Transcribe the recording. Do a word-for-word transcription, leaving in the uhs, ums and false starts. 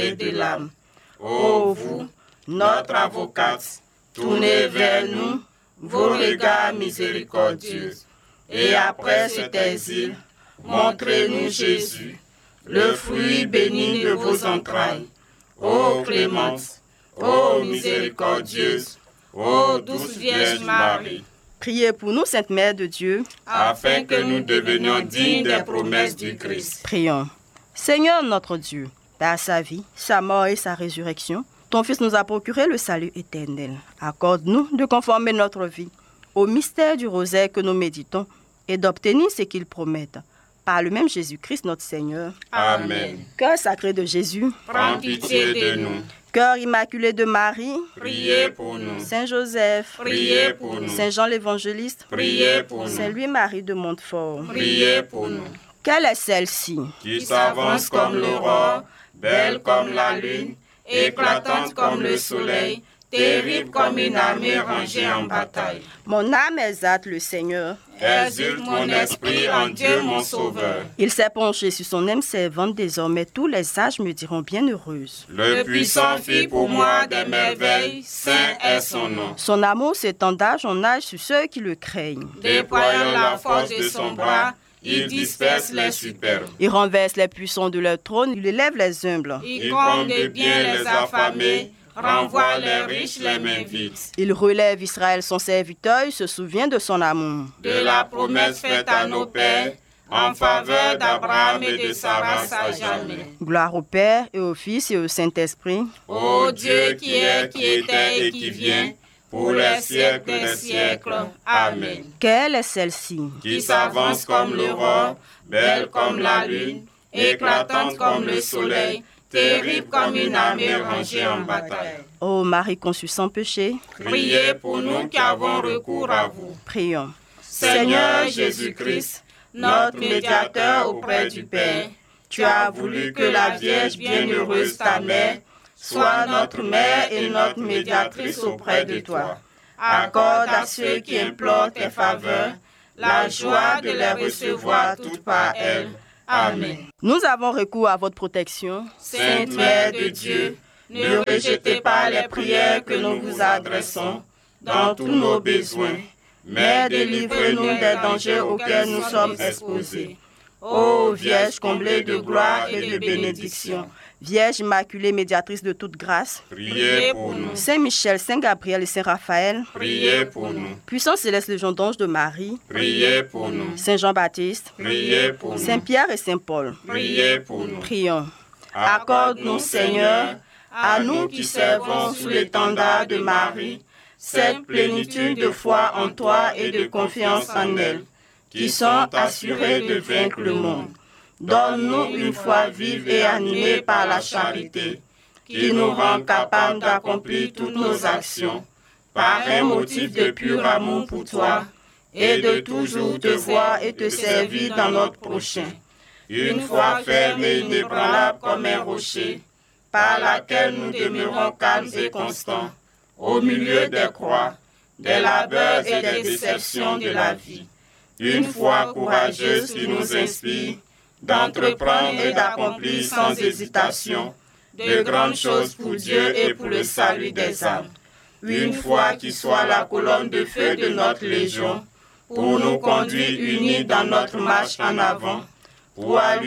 et de l'âme. Ô vous, notre avocate, tournez vers nous vos regards miséricordieux. Et après cet exil, montrez-nous Jésus, le fruit béni de vos entrailles. Ô clémente, ô miséricordieuse, ô douce Vierge Marie. Priez pour nous, Sainte Mère de Dieu, afin que nous devenions dignes des promesses du Christ. Prions. Seigneur notre Dieu, par sa vie, sa mort et sa résurrection, ton Fils nous a procuré le salut éternel. Accorde-nous de conformer notre vie au mystère du rosaire que nous méditons et d'obtenir ce qu'il promette. Par le même Jésus-Christ notre Seigneur. Amen. Cœur sacré de Jésus, prends pitié de nous. Cœur immaculé de Marie, priez pour nous. Saint Joseph, priez pour nous. Saint Jean l'Évangéliste, priez pour nous. Saint Louis-Marie de Montfort, priez pour nous. Quelle est celle-ci qui s'avance comme l'aurore, belle comme la lune, éclatante comme le soleil, terrible comme une armée rangée en bataille. Mon âme exalte le Seigneur. Exulte mon esprit en Dieu mon Sauveur. Il s'est penché sur son âme servante, désormais tous les sages me diront bienheureuse. Le puissant fit pour moi des merveilles, saint est son nom. Son amour s'étend d'âge en âge sur ceux qui le craignent. Déployant la force de son bras, il disperse les superbes. Il renverse les puissants de leur trône, il élève les humbles. Il comble bien les affamés, renvoie les riches les mains vides. Il relève Israël son serviteur, il se souvient de son amour. De la promesse faite à nos pères, en faveur d'Abraham et de sa race à jamais. Gloire au Père et au Fils et au Saint-Esprit. Ô Dieu qui est, qui était et qui vient, pour les siècles des siècles. Amen. Quelle est celle-ci qui s'avance comme l'aurore, belle comme la lune, éclatante comme le soleil, terrible comme une armée rangée en bataille. Ô Marie conçue sans péché, priez pour nous qui avons recours à vous. Prions. Seigneur Jésus-Christ, notre médiateur auprès du Père, tu as voulu que la Vierge bienheureuse, ta mère, soit notre mère et notre médiatrice auprès de toi. Accorde à ceux qui implorent tes faveurs la joie de les recevoir toutes par elle. Amen. Nous avons recours à votre protection. Sainte Mère de Dieu, ne rejetez pas les prières que nous vous adressons dans tous nos besoins, mais délivrez-nous des dangers auxquels nous sommes exposés. Ô Vierge comblée de gloire et de bénédiction, Vierge immaculée, médiatrice de toute grâce, priez pour nous. Saint Michel, Saint Gabriel et Saint Raphaël, priez pour nous. Puissant céleste légion d'anges de Marie, priez pour nous. Saint Jean-Baptiste, priez pour nous. Saint Pierre et Saint Paul, priez pour nous. Prions. Accorde-nous, Seigneur, à nous qui servons sous l'étendard de Marie, cette plénitude de foi en toi et de confiance en elle, qui sont assurés de vaincre le monde. Donne-nous une foi vive et animée par la charité, qui nous rend capables d'accomplir toutes nos actions, par un motif de pur amour pour toi, et de toujours te voir et te servir dans notre prochain. Une foi ferme et inébranlable comme un rocher, par laquelle nous demeurons calmes et constants, au milieu des croix, des labeurs et des déceptions de la vie. Une foi courageuse qui nous inspire d'entreprendre et d'accomplir sans hésitation de grandes choses pour Dieu et pour le salut des âmes. Une foi qui soit la colonne de feu de notre légion, pour nous conduire unis dans notre marche en avant, pour allumer